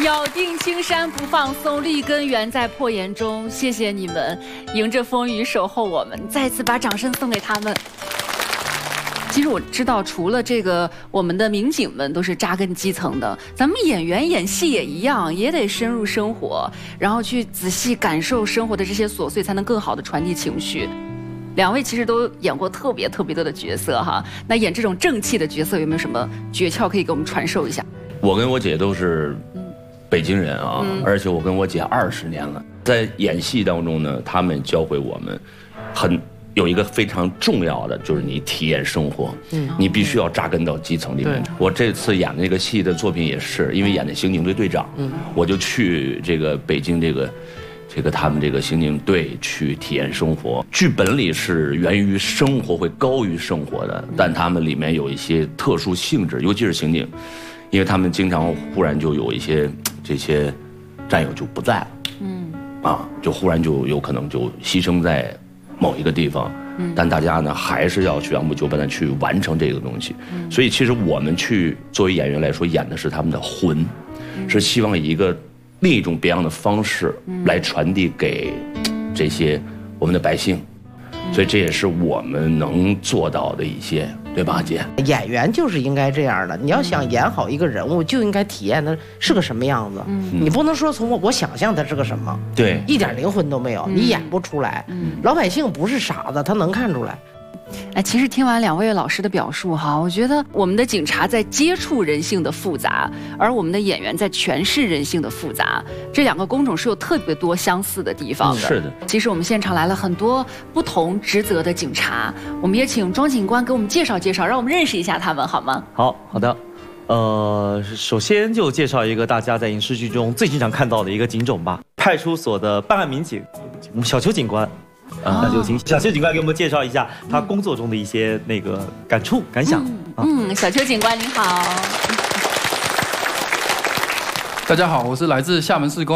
咬定青山不放松，立根缘在破岩中。谢谢你们，迎着风雨守候我们。再次把掌声送给他们。其实我知道，除了这个，我们的民警们都是扎根基层的，咱们演员演戏也一样，也得深入生活，然后去仔细感受生活的这些琐碎，才能更好的传递情绪。两位其实都演过特别多的角色哈，那演这种正气的角色有没有什么诀窍可以给我们传授一下？ 我跟我姐都是北京人啊，而且我跟我姐20年了，在演戏当中呢，他们教会我们有一个非常重要的，就是你体验生活，你必须要扎根到基层里面。我这次演的那个戏的作品也是，因为演的刑警队队长，我就去这个北京这个他们这个刑警队去体验生活。剧本里是源于生活，会高于生活的，但他们里面有一些特殊性质，尤其是刑警，因为他们经常忽然就有一些这些战友就不在了，就忽然就有可能就牺牲在某一个地方，但大家呢还是要去按部就班的去完成这个东西。所以其实我们去作为演员来说，演的是他们的魂，是希望以一个另一种别样的方式来传递给这些我们的百姓。所以这也是我们能做到的一些，对吧，姐？ 演员就是应该这样的，你要想演好一个人物，就应该体验他是个什么样子。你不能说从我想象他是个什么， 对， 一点灵魂都没有，你演不出来。老百姓不是傻子，他能看出来。 哎，其实听完两位老师的表述哈，我觉得我们的警察在接触人性的复杂，而我们的演员在诠释人性的复杂，这两个工种是有特别多相似的地方的。 是的。 其实我们现场来了很多不同职责的警察，我们也请庄警官给我们介绍介绍，让我们认识一下他们，好吗？ 好的。首先就介绍一个大家在影视剧中最经常看到的一个警种吧，派出所的办案民警，我们小邱警官。那就请小邱警官给我们介绍一下他工作中的一些那个感触感想。 小邱警官您好。 大家好，我是来自厦门市公